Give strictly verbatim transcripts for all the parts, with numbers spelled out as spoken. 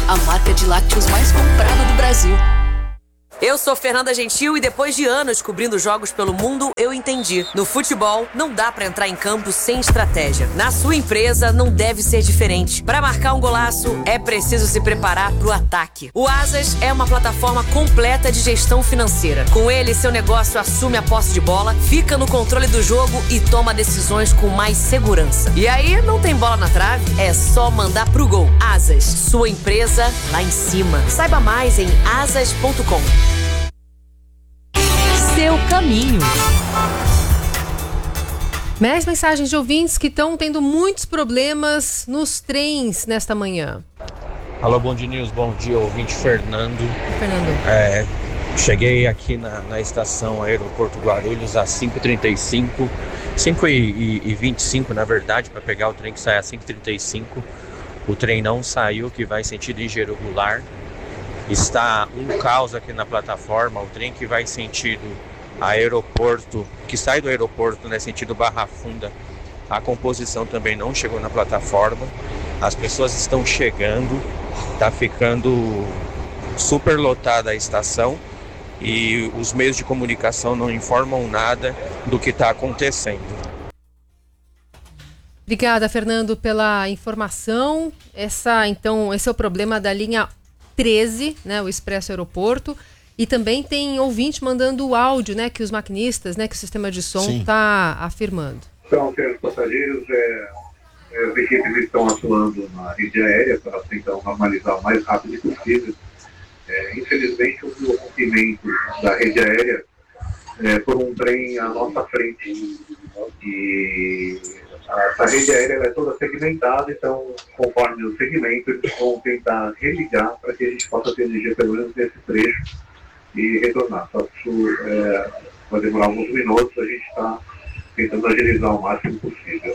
a marca de lácteos mais comprada do Brasil. Eu sou Fernanda Gentil e depois de anos cobrindo jogos pelo mundo, eu entendi. No futebol, não dá pra entrar em campo sem estratégia. Na sua empresa, não deve ser diferente. Pra marcar um golaço, é preciso se preparar pro ataque. O Asas é uma plataforma completa de gestão financeira. Com ele, seu negócio assume a posse de bola, fica no controle do jogo e toma decisões com mais segurança. E aí, não tem bola na trave? É só mandar pro gol. Asas, sua empresa lá em cima. Saiba mais em asas ponto com. Seu caminho. Mais mensagens de ouvintes que estão tendo muitos problemas nos trens nesta manhã. Alô, Bom Dia News, bom dia, ouvinte Fernando. Fernando. É, cheguei aqui na, na estação Aeroporto Guarulhos às cinco e trinta e cinco, cinco e vinte e cinco na verdade, para pegar o trem que sai às cinco e trinta e cinco. O trem não saiu, que vai sentido Engenheiro Goulart. Está um caos aqui na plataforma. O trem que vai sentido aeroporto, que sai do aeroporto, né, sentido Barra Funda, a composição também não chegou na plataforma. As pessoas estão chegando, está ficando super lotada a estação e os meios de comunicação não informam nada do que está acontecendo. Obrigada, Fernando, pela informação. Essa, então, esse é o problema da linha treze, né, o Expresso Aeroporto. E também tem ouvinte mandando o áudio, né, que os maquinistas, né, que o sistema de som está afirmando. Então, os passageiros, é, é, as equipes estão atuando na rede aérea para tentar normalizar o mais rápido possível. É, infelizmente, o rompimento da rede aérea é, por um trem à nossa frente. E a, a rede aérea ela é toda segmentada, então, conforme o segmento, eles vão tentar religar para que a gente possa ter energia pelo menos nesse trecho e retornar. Só que isso é, vai demorar alguns minutos, a gente está tentando agilizar o máximo possível.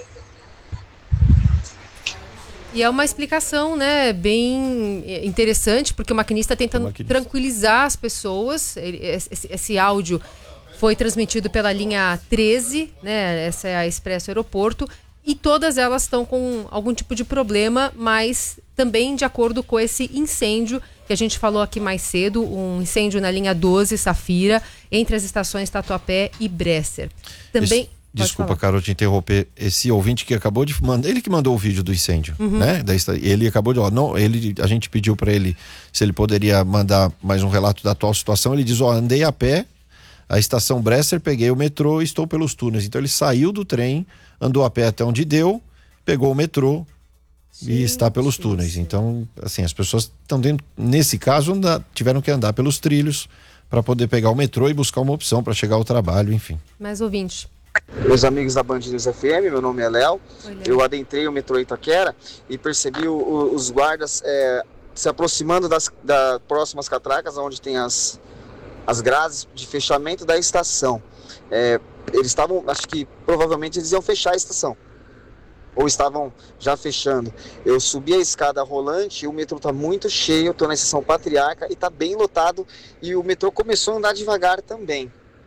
E é uma explicação, né, bem interessante, porque o maquinista tenta maquinista. tranquilizar as pessoas. Esse, esse áudio foi transmitido pela linha treze, né, essa é a Expresso Aeroporto, e todas elas estão com algum tipo de problema, mas também de acordo com esse incêndio que a gente falou aqui mais cedo, um incêndio na linha doze, Safira, entre as estações Tatuapé e Bresser. Também... Esse... Desculpa, Carol, te interromper. Esse ouvinte que acabou de mandar, ele que mandou o vídeo do incêndio, uhum. né? Ele acabou de, ó, não, ele, a gente pediu para ele se ele poderia mandar mais um relato da atual situação. Ele diz, ó, andei a pé, a estação Bresser, peguei o metrô e estou pelos túneis. Então ele saiu do trem, andou a pé até onde deu, pegou o metrô sim, e está pelos sim, túneis. Sim. Então, assim, as pessoas estão dentro, nesse caso, anda, tiveram que andar pelos trilhos para poder pegar o metrô e buscar uma opção para chegar ao trabalho, enfim. Mais ouvinte. Meus amigos da Band News F M, meu nome é Léo. Eu adentrei o metrô Itaquera e percebi o, o, os guardas é, se aproximando das da, próximas catracas, onde tem as, as grades de fechamento da estação. É, eles estavam, acho que provavelmente eles iam fechar a estação, ou estavam já fechando. Eu subi a escada rolante e o metrô está muito cheio, estou na estação Patriarca e está bem lotado, e o metrô começou a andar devagar também.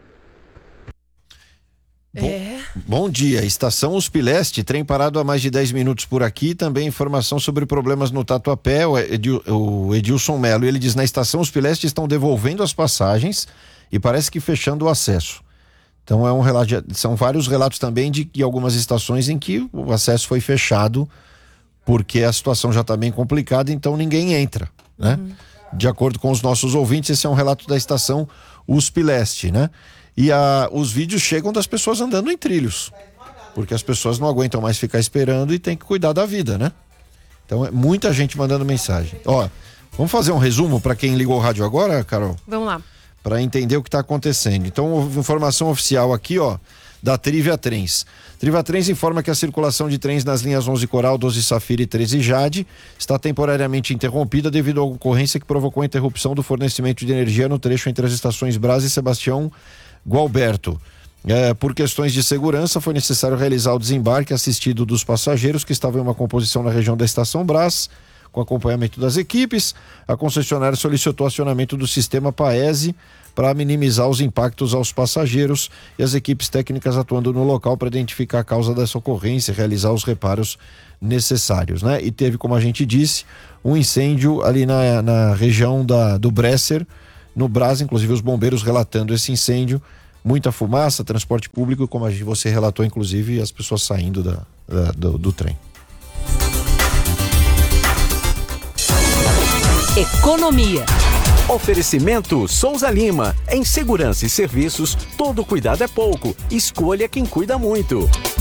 Bom, é. bom dia, estação U S P Leste, trem parado há mais de dez minutos por aqui. Também informação sobre problemas no Tatuapé, o, Edil, o Edilson Melo, ele diz, na estação U S P Leste estão devolvendo as passagens e parece que fechando o acesso. Então é um relato, são vários relatos também de que algumas estações em que o acesso foi fechado porque a situação já está bem complicada, então ninguém entra, né? Uhum. De acordo com os nossos ouvintes, esse é um relato da estação U S P Leste, né? E a, os vídeos chegam das pessoas andando em trilhos, porque as pessoas não aguentam mais ficar esperando e tem que cuidar da vida, né? Então é muita gente mandando mensagem. Ó, vamos fazer um resumo para quem ligou o rádio agora, Carol? Vamos lá. Para entender o que está acontecendo. Então, informação oficial aqui, ó, da Trivia Trens. Trivia Trens informa que a circulação de trens nas linhas onze Coral, doze Safira e treze Jade está temporariamente interrompida devido à ocorrência que provocou a interrupção do fornecimento de energia no trecho entre as estações Brás e Sebastião Gualberto. É, por questões de segurança, foi necessário realizar o desembarque assistido dos passageiros que estavam em uma composição na região da estação Brás. com acompanhamento das equipes. A concessionária solicitou acionamento do sistema Paese para minimizar os impactos aos passageiros e as equipes técnicas atuando no local para identificar a causa dessa ocorrência e realizar os reparos necessários, né? E teve, como a gente disse, um incêndio ali na, na região da, do Bresser, no Brás, inclusive os bombeiros relatando esse incêndio, muita fumaça, transporte público, como a gente, você relatou, inclusive, as pessoas saindo da, da, do, do trem. Economia. Oferecimento Souza Lima. Em segurança e serviços, todo cuidado é pouco. Escolha quem cuida muito.